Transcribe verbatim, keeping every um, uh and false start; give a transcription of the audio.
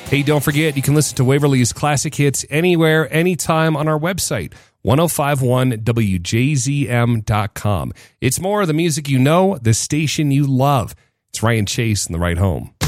Hey, don't forget, you can listen to Waverly's classic hits anywhere, anytime on our website, ten fifty-one W J Z M dot com. It's more of the music you know, the station you love. It's Ryan Chase in The Ride Home.